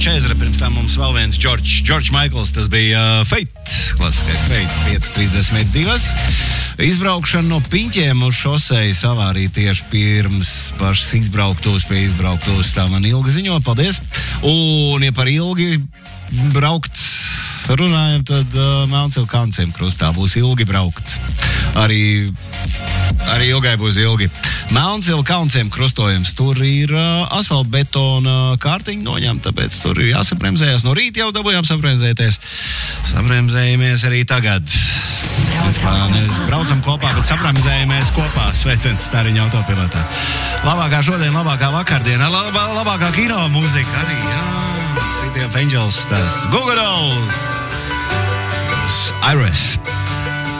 George Ezra, pirms tam mums vēl viens George Michaels, tas bija Fate, klasiskais Fate, 5:32. Izbraukšana no Piņķiem uz šosejas avārija tieši pirms pašas izbrauktos pie izbrauktos, tā man Ilga ziņo, paldies. Un, ja par Ilgi braukt runājam, tad Melncilu Kaunciem krustā būs ilgi braukt. Arī Ilgai būs ilgi. Melncilu Kaunciem krustojums, tur ir asfaltbetona kārtiņa noņemta, tāpēc tur ir jāsabremzējas. No rīta jau dabūjām sabremzēties. Sabremzējamies arī tagad. Braucam kopā, bet sabremzējamies kopā. Sveiciens Stariņa autopilotā. Labākā šodien, labākā vakardiena, labākā kino mūzika arī, jā. City of Angels, tas Google Dolls. Iris.